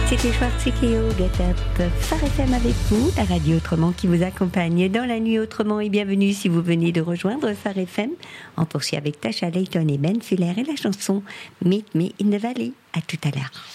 C'était Schwartz Keo, Get Up, Phare FM avec vous, la radio Autrement qui vous accompagne dans la nuit Autrement, et bienvenue si vous venez de rejoindre Phare FM. On poursuit avec Tasha Layton et Ben Fuller et la chanson Meet Me in the Valley. À tout à l'heure.